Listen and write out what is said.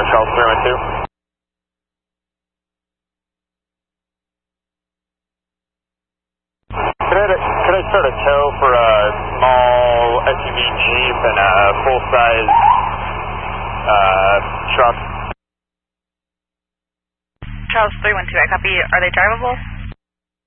Charles 312. Could I start a tow for a small SUV Jeep and a full-size truck? Charles 312, I copy. Are they drivable?